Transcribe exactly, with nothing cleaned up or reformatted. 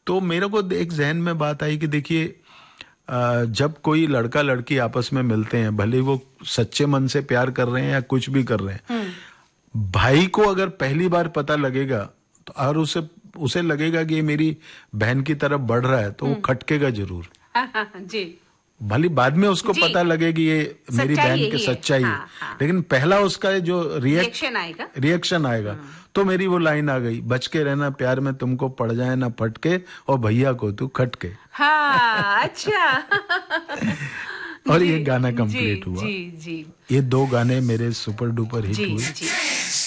तो मेरे को एक जहन में बात आई कि देखिए, अ, जब कोई लड़का लड़की आपस में मिलते हैं, भले वो सच्चे मन से प्यार कर रहे हैं या कुछ भी कर रहे हैं, भाई को अगर पहली बार पता लगेगा तो और उसे उसे लगेगा कि ये मेरी बहन की तरफ बढ़ रहा है, तो वो खटकेगा जरूर। जी। भले बाद में उसको जी, पता लगे कि ये मेरी बहन की सच्चाई है, हाँ, हाँ। लेकिन पहला उसका जो रिएक्शन आएगा रिएक्शन आएगा। तो मेरी वो लाइन आ गई, बच के रहना प्यार में, तुमको पड़ जाए ना फटके, और भैया को तू खटके। हाँ, अच्छा। और जी, ये गाना कंप्लीट जी, हुआ। जी, जी। ये दो गाने मेरे सुपर डुपर हिट जी, हुए। जी।